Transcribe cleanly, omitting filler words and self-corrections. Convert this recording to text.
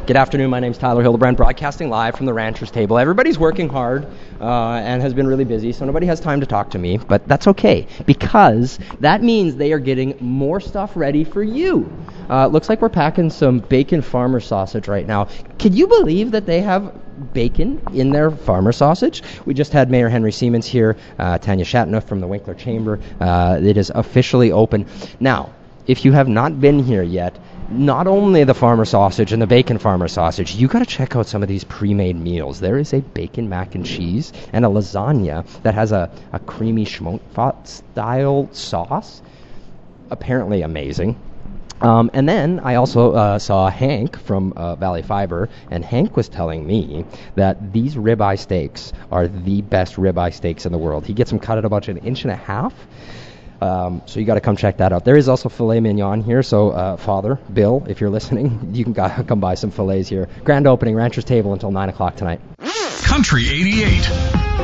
Good afternoon, my name's Tyler Hildebrand, broadcasting live from the Rancher's Table. Everybody's working hard and has been really busy, so nobody has time to talk to me, but that's okay, because that means they are getting more stuff ready for you. Looks like we're packing some bacon farmer sausage right now. Can you believe that they have bacon in their farmer sausage? We just had Mayor Henry Siemens here, Tanya Shatnoff from the Winkler Chamber. It is officially open. Now, if you have not been here yet, not only the farmer sausage and the bacon farmer sausage, you got to check out some of these pre-made meals. There is a bacon mac and cheese and a lasagna that has a creamy schmontfot style sauce. Apparently amazing. And then I also saw Hank from Valley Fiber, and Hank was telling me that these ribeye steaks are the best ribeye steaks in the world. He gets them cut at about 1.5 inches. So you got to come check that out. There is also filet mignon here, so Father, Bill, if you're listening, you can come buy some filets here. Grand opening, Rancher's Table until 9 o'clock tonight. Country 88.